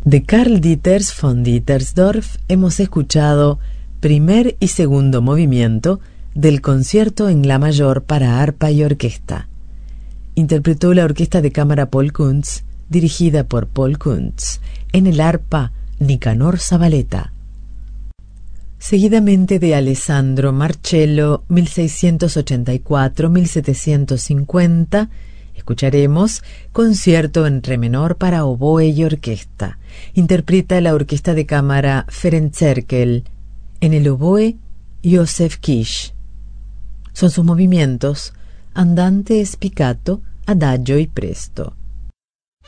De Karl Dieters von Dietersdorf hemos escuchado primer y segundo movimiento del concierto en la mayor para arpa y orquesta. Interpretó la Orquesta de Cámara Paul Kuntz, dirigida por Paul Kuntz, en el arpa Nicanor Zabaleta. Seguidamente de Alessandro Marcello, 1684-1750, escucharemos Concierto en re menor para oboe y orquesta. Interpreta la Orquesta de Cámara Ferenc Erkel, en el oboe Josef Kish. Son sus movimientos andante, spiccato, adagio y presto.